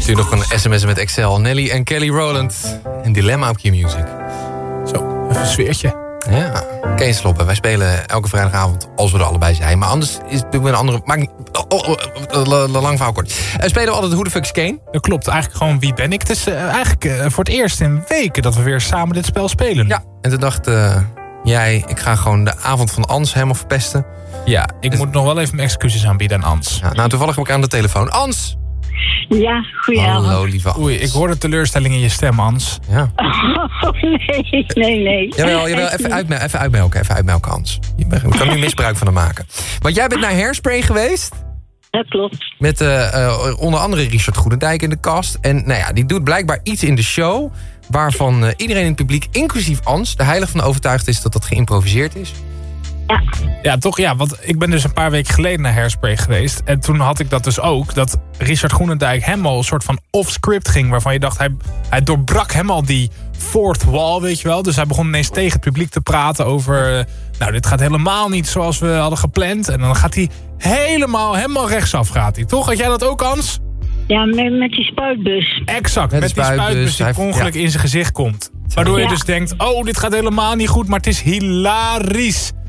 Stuur nog een sms met Excel. Nelly en Kelly Rowland. Een dilemma op Q-Music. Zo, even een sfeertje. Ja, Kees Sloppen. Wij spelen elke vrijdagavond als we er allebei zijn. Maar anders doen we een andere... Maak niet... lang verhaal kort. Spelen we altijd Who the Fuck is Kane? Dat klopt, eigenlijk gewoon Wie ben ik? Het is eigenlijk voor het eerst in weken dat we weer samen dit spel spelen. Ja, en toen dacht jij... Ik ga gewoon de avond van Ans helemaal verpesten. Ja, ik moet nog wel even mijn excuses aanbieden aan Ans. Ja, nou, toevallig heb ik aan de telefoon. Ans! Ja, goedenavond. Hallo, lieve Ans. Oei, ik hoor de teleurstelling in je stem, Ans. Ja. Oh, nee. Jawel, even uitmelken, Hans. Je kan nu misbruik van hem maken. Want jij bent naar Hairspray geweest. Dat klopt. Met onder andere Richard Goedendijk in de cast. En nou ja, die doet blijkbaar iets in de show... waarvan iedereen in het publiek, inclusief Ans... er heilig van overtuigd is dat dat geïmproviseerd is. Ja. Ja, toch? Ja, want ik ben dus een paar weken geleden naar Hairspray geweest. En toen had ik dat dus ook. Dat Richard Groenendijk helemaal een soort van off-script ging. Waarvan je dacht, hij doorbrak helemaal die fourth wall, weet je wel. Dus hij begon ineens tegen het publiek te praten over... nou, dit gaat helemaal niet zoals we hadden gepland. En dan gaat hij helemaal rechtsaf, gaat hij. Toch? Had jij dat ook, Hans? Ja, met die spuitbus. Exact, met die spuitbus die per ongeluk in zijn gezicht komt. Waardoor je dus denkt, oh, dit gaat helemaal niet goed. Maar het is hilarisch.